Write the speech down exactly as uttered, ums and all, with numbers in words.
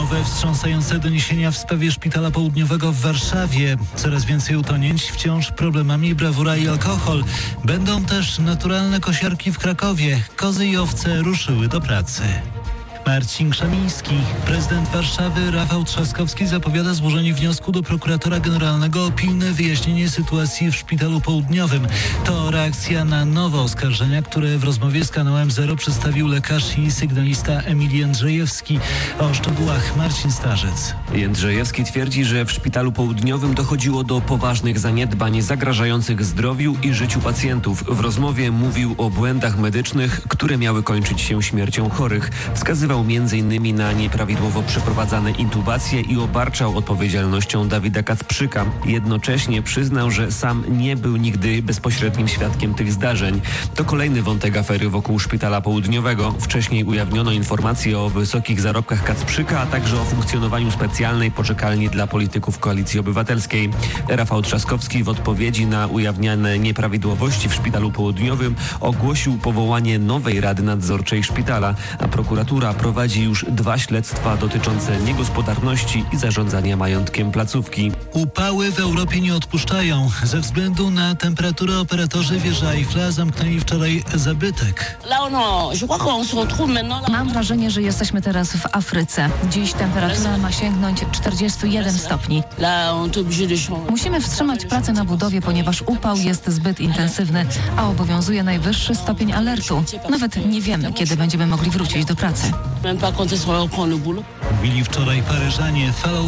Nowe wstrząsające doniesienia w sprawie Szpitala Południowego w Warszawie. Coraz więcej utonięć, wciąż problemami brawura i alkohol. Będą też naturalne kosiarki w Krakowie. Kozy i owce ruszyły do pracy. Marcin Krzemiński. Prezydent Warszawy Rafał Trzaskowski zapowiada złożenie wniosku do prokuratora generalnego o pilne wyjaśnienie sytuacji w Szpitalu Południowym. To reakcja na nowe oskarżenia, które w rozmowie z kanałem Zero przedstawił lekarz i sygnalista Emil Jędrzejewski. O szczegółach Marcin Starzec. Jędrzejewski twierdzi, że w Szpitalu Południowym dochodziło do poważnych zaniedbań zagrażających zdrowiu i życiu pacjentów. W rozmowie mówił o błędach medycznych, które miały kończyć się śmiercią chorych. Wskazywał między innymi na nieprawidłowo przeprowadzane intubacje i obarczał odpowiedzialnością Dawida Kacprzyka. Jednocześnie przyznał, że sam nie był nigdy bezpośrednim świadkiem tych zdarzeń. To kolejny wątek afery wokół Szpitala Południowego. Wcześniej ujawniono informacje o wysokich zarobkach Kacprzyka, a także o funkcjonowaniu specjalnej poczekalni dla polityków Koalicji Obywatelskiej. Rafał Trzaskowski w odpowiedzi na ujawniane nieprawidłowości w Szpitalu Południowym ogłosił powołanie nowej Rady Nadzorczej Szpitala, a prokuratura prowadzi już dwa śledztwa dotyczące niegospodarności i zarządzania majątkiem placówki. Upały w Europie nie odpuszczają. Ze względu na temperaturę operatorzy wieży Eiffla zamknęli wczoraj zabytek. Mam wrażenie, że jesteśmy teraz w Afryce. Dziś temperatura ma sięgnąć czterdzieści jeden stopni. Musimy wstrzymać pracę na budowie, ponieważ upał jest zbyt intensywny, a obowiązuje najwyższy stopień alertu. Nawet nie wiemy, kiedy będziemy mogli wrócić do pracy. Mówili wczoraj Paryżanie. Falą